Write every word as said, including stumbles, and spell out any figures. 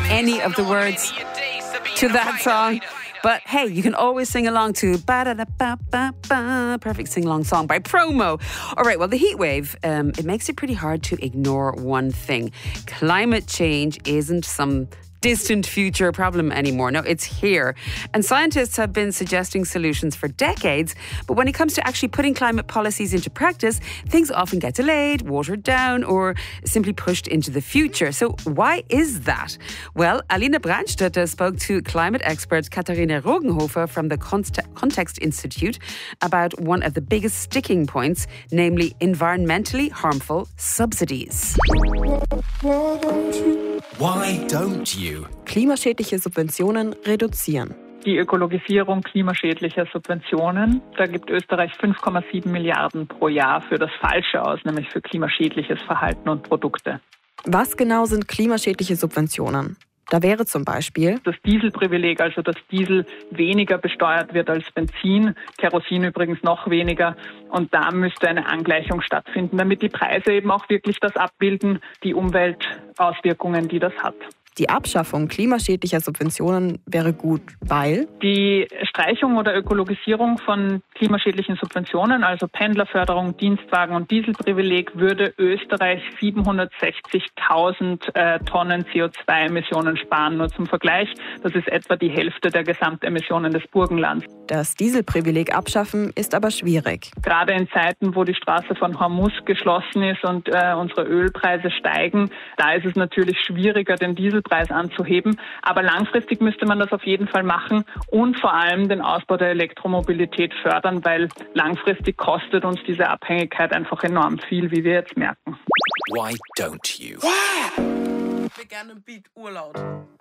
any of the words to that song. But hey, you can always sing along to Ba-da-da-ba-ba-ba, Perfect Sing-Along Song by Promo. All right, well, the heat wave, um, it makes it pretty hard to ignore one thing. Climate change isn't some distant future problem anymore. No, it's here. And scientists have been suggesting solutions for decades. But when it comes to actually putting climate policies into practice, things often get delayed, watered down, or simply pushed into the future. So why is that? Well, Alina Brandstetter spoke to climate expert Katharina Rogenhofer from the Context Institute about one of the biggest sticking points, namely environmentally harmful subsidies. Why don't you? Klimaschädliche Subventionen reduzieren. Die Ökologisierung klimaschädlicher Subventionen. Da gibt Österreich fünf Komma sieben Milliarden pro Jahr für das Falsche aus, nämlich für klimaschädliches Verhalten und Produkte. Was genau sind klimaschädliche Subventionen? Da wäre zum Beispiel das Dieselprivileg, also dass Diesel weniger besteuert wird als Benzin, Kerosin übrigens noch weniger. Und da müsste eine Angleichung stattfinden, damit die Preise eben auch wirklich das abbilden, die Umweltauswirkungen, die das hat. Die Abschaffung klimaschädlicher Subventionen wäre gut, weil die Streichung oder Ökologisierung von klimaschädlichen Subventionen, also Pendlerförderung, Dienstwagen und Dieselprivileg, würde Österreich siebenhundertsechzigtausend äh, Tonnen C O zwei Emissionen sparen. Nur zum Vergleich, das ist etwa die Hälfte der Gesamtemissionen des Burgenlands. Das Dieselprivileg abschaffen ist aber schwierig. Gerade in Zeiten, wo die Straße von Hormuz geschlossen ist und äh, unsere Ölpreise steigen, da ist es natürlich schwieriger, den Dieselpreis anzuheben. Aber langfristig müsste man das auf jeden Fall machen und vor allem den Ausbau der Elektromobilität fördern, weil langfristig kostet uns diese Abhängigkeit einfach enorm viel, wie wir jetzt merken. Why don't you? Veganen Beat Urlaut.